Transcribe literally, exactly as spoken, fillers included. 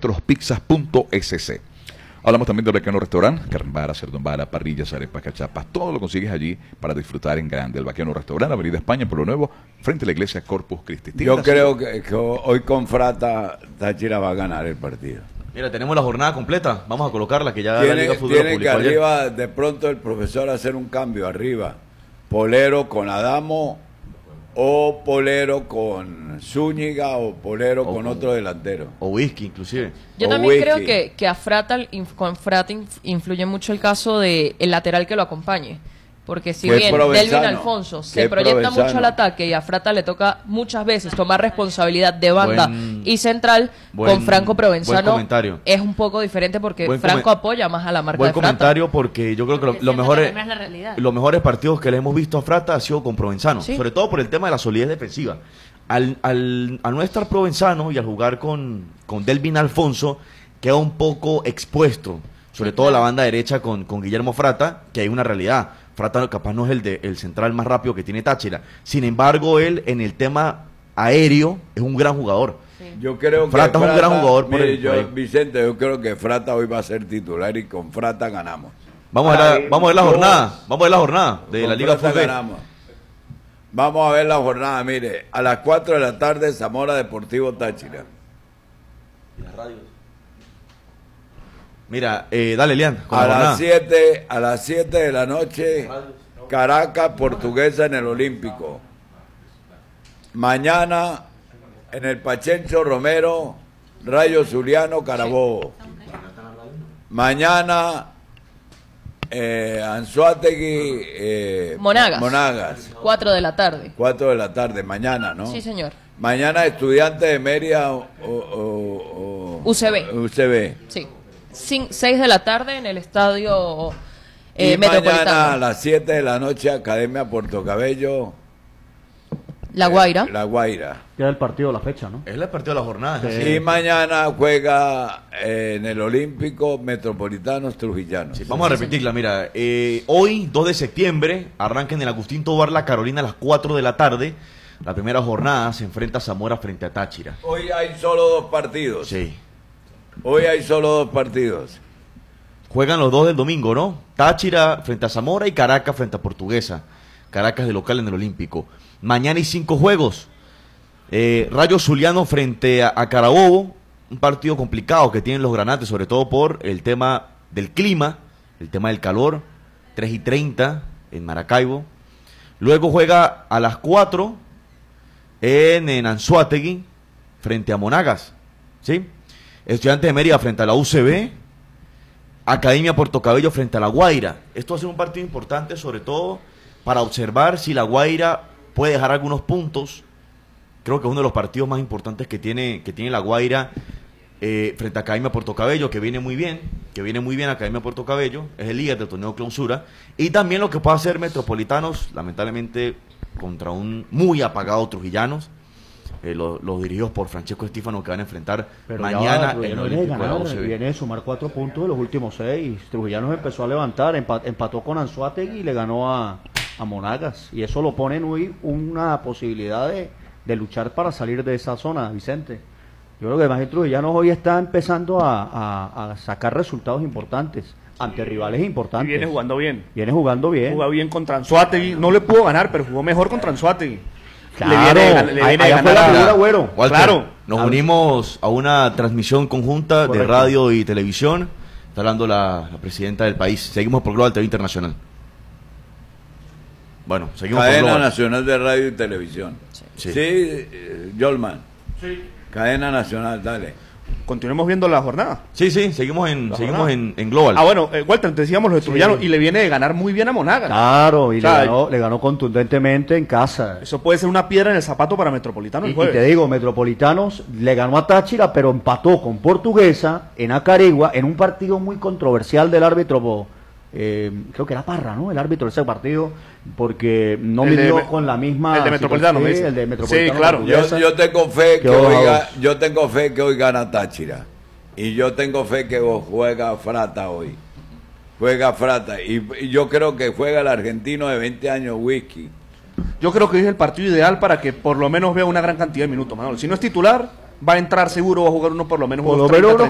metrospizzas punto es ce. Hablamos también del Vaqueano Restaurant, carambara, cerdombala, parrillas, arepas, cachapas, todo lo consigues allí para disfrutar en grande. El Vaqueano Restaurant, Avenida España, por lo nuevo, frente a la iglesia Corpus Christi. Yo creo que, que hoy con Frata, Táchira va a ganar el partido. Mira, tenemos la jornada completa, vamos a colocarla, que ya Tiene, la Liga Fútbol tiene que publicó ayer. arriba, de pronto el profesor hacer un cambio arriba. Polero con Adamo, o Polero con Zúñiga, o Polero O con con- otro delantero. O Whisky, inclusive. Yo O también whisky. creo que, que a Frata, inf- con Frata inf- influye mucho el caso de el lateral que lo acompañe. Porque si Que es bien Provenzano, Delvin Alfonso que se es proyecta Provenzano. mucho al ataque y a Frata le toca muchas veces tomar responsabilidad de banda Buen- y central, buen- con Franco buen Provenzano comentario. es un poco diferente porque Buen Franco comen- apoya más a la marca Buen de Frata. comentario porque yo creo que lo- Porque los siento mejores que también es la realidad. los mejores partidos que le hemos visto a Frata ha sido con Provenzano, Sí. sobre todo por el tema de la solidez defensiva. Al, al, al no estar Provenzano y al jugar con, con Delvin Alfonso, queda un poco expuesto, sobre Sí, todo claro. la banda derecha con, con Guillermo Frata, que hay una realidad. Frata capaz no es el, de, el central más rápido que tiene Táchira. Sin embargo, él en el tema aéreo es un gran jugador. Yo creo que Frata es un gran jugador por mire, el- yo, por ahí. Vicente, yo creo que Frata hoy va a ser titular y con Frata ganamos. Vamos a ver la, Ay, vamos a ver la yo- jornada, vamos a ver la jornada de Con la Liga Frata Fútbol. ganamos. Vamos a ver la jornada, mire, a las cuatro de la tarde Zamora Deportivo Táchira. Mira, eh, dale, Lian, con A la jornada. las siete, a las siete de la noche, Caracas Portuguesa en el Olímpico. Mañana en el Pachencho Romero, Rayo Zuliano Carabobo. Mañana eh, Anzoátegui eh, Monagas. Monagas. cuatro de la tarde. Cuatro de la tarde, mañana, ¿no? Sí, señor. Mañana Estudiantes de Mérida o, o- o- U C B. U C B. Sí. seis de la tarde en el estadio eh, y mañana a metropolitano. las siete de la noche Academia Puerto Cabello, La Guaira. La Guaira. Queda el partido, la fecha, ¿no? Es el partido de la jornada. es Sí. así. Y mañana juega eh, en el Olímpico Metropolitanos Trujillanos. Sí, vamos a repetirla, mira, eh, hoy, dos de septiembre, arranca en el Agustín Tobar La Carolina a las cuatro de la tarde. La primera jornada se enfrenta Zamora frente a Táchira. Hoy hay solo dos partidos. Sí. Hoy hay solo dos partidos. Juegan los dos del domingo, ¿no? Táchira frente a Zamora y Caracas frente a Portuguesa. Caracas de local en el Olímpico. Mañana hay cinco juegos. Eh, Rayo Zuliano frente a, a Carabobo. Un partido complicado que tienen los granates, sobre todo por el tema del clima, el tema del calor. tres y treinta en Maracaibo. Luego juega a las cuatro en, en Anzoátegui frente a Monagas. ¿Sí? Estudiantes de Mérida frente a la U C B. Academia Puerto Cabello frente a La Guaira. Esto va a ser un partido importante, sobre todo para observar si La Guaira puede dejar algunos puntos. Creo que es uno de los partidos más importantes que tiene, que tiene La Guaira eh, frente a Academia Puerto Cabello, que viene muy bien, que viene muy bien Academia Puerto Cabello, es el líder del torneo clausura. Y también lo que puede hacer Metropolitanos, lamentablemente contra un muy apagado Trujillanos. Eh, lo- los dirigidos por Francesco Estífano, que van a enfrentar Pero ya mañana va, en el Trujillano viene de Olímpico de la ganar, U C B. viene de sumar cuatro puntos de los últimos seis. Trujillanos empezó a levantar, empa- empató con Anzoátegui y le ganó a, a Monagas. Y eso lo pone en hoy una posibilidad de, de luchar para salir de esa zona, Vicente. Yo creo que además el Trujillanos hoy está empezando a, a- a sacar resultados importantes ante rivales Y importantes. viene jugando bien. Viene jugando bien. Jugó bien contra Anzoátegui. No le pudo ganar, pero jugó mejor contra Anzoátegui. Claro, le viene, de gan- le ahí- viene de allá fue ganar la a- figura, Güero. Walter, Claro. nos Ah, unimos a una transmisión conjunta de correcto. radio y televisión. Está hablando la, la presidenta del país. Seguimos por Global T V Internacional. Bueno, seguimos por Cadena Global. Nacional de Radio y Televisión. Sí. Sí, eh, Yolman. Sí. Cadena Nacional, dale. Continuemos viendo la jornada. Sí, sí, seguimos en, La seguimos jornada. en, en Global. Ah, bueno, eh, Walter, te decíamos los de Trujillano y le viene de ganar muy bien a Monagas. Claro, y O sea, le, ganó, le ganó contundentemente en casa. Eso puede ser una piedra en el zapato para Metropolitano Y, el y jueves. te digo, Metropolitanos le ganó a Táchira, pero empató con Portuguesa en Acarigua en un partido muy controversial del árbitro, eh, creo que era Parra, ¿no? El árbitro de ese partido, porque no El de midió Me- con la misma... el de Metropolitano, sí, me dice. el de Metropolitano. Sí, claro. Yo, Portuguesa. yo tengo fe que Qué hoy ojo. ga- yo tengo fe que hoy gana Táchira. Y yo tengo fe que juega Frata hoy. Juega Frata. Y, y yo creo que juega el argentino de veinte años, Whisky. Yo creo que hoy es el partido ideal para que por lo menos vea una gran cantidad de minutos, Manuel. Si no es titular, va a entrar seguro, va a jugar uno por lo menos Por unos lo menos treinta, unos